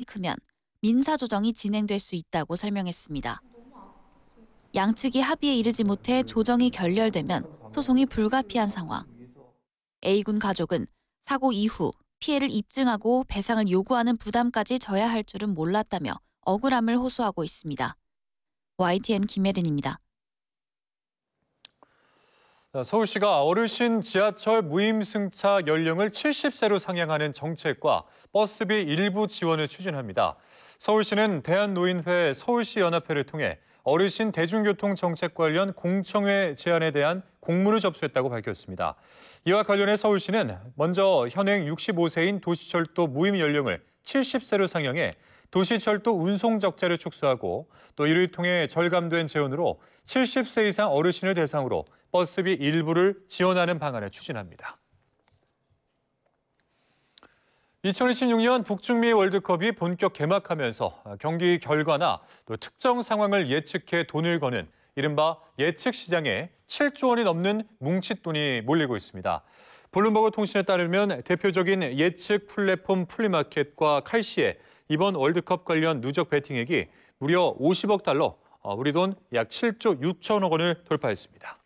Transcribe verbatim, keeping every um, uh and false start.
크면 민사조정이 진행될 수 있다고 설명했습니다. 양측이 합의에 이르지 못해 조정이 결렬되면 소송이 불가피한 상황. A군 가족은 사고 이후 피해를 입증하고 배상을 요구하는 부담까지 져야 할 줄은 몰랐다며 억울함을 호소하고 있습니다. 와이티엔 김혜린입니다. 서울시가 어르신 지하철 무임승차 연령을 칠십 세로 상향하는 정책과 버스비 일부 지원을 추진합니다. 서울시는 대한노인회 서울시연합회를 통해 어르신 대중교통 정책 관련 공청회 제안에 대한 공문을 접수했다고 밝혔습니다. 이와 관련해 서울시는 먼저 현행 육십오 세인 도시철도 무임 연령을 칠십 세로 상향해 도시철도 운송 적자를 축소하고 또 이를 통해 절감된 재원으로 칠십 세 이상 어르신을 대상으로 버스비 일부를 지원하는 방안을 추진합니다. 이천이십육 년 북중미 월드컵이 본격 개막하면서 경기 결과나 또 특정 상황을 예측해 돈을 거는 이른바 예측 시장에 칠조 원이 넘는 뭉칫돈이 몰리고 있습니다. 블룸버그 통신에 따르면 대표적인 예측 플랫폼 플리마켓과 칼시의 이번 월드컵 관련 누적 베팅액이 무려 오십억 달러, 우리 돈 약 칠조 육천억 원을 돌파했습니다.